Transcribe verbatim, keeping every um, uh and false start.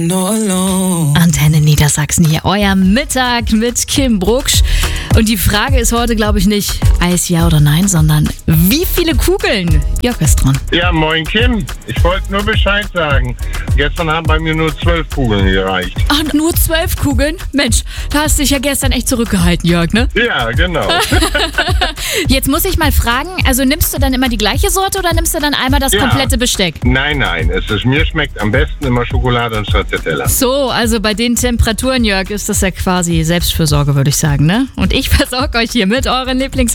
Antenne Niedersachsen hier, euer Mittag mit Kim Brucksch. Und die Frage ist heute, glaube ich, nicht Eis ja oder nein, sondern wie viele Kugeln? Jörg ist dran. Ja, moin Kim. Ich wollte nur Bescheid sagen. Gestern haben bei mir nur zwölf Kugeln gereicht. Ach, nur zwölf Kugeln? Mensch, da hast du dich ja gestern echt zurückgehalten, Jörg, ne? Ja, genau. Jetzt muss ich mal fragen, also nimmst du dann immer die gleiche Sorte oder nimmst du dann einmal das Ja. komplette Besteck? Nein, nein. Es ist, mir schmeckt am besten immer Schokolade und Stracciatella. So, also bei den Temperaturen, Jörg, ist das ja quasi Selbstfürsorge, würde ich sagen, ne? Und ich versorge euch hier mit euren Lieblings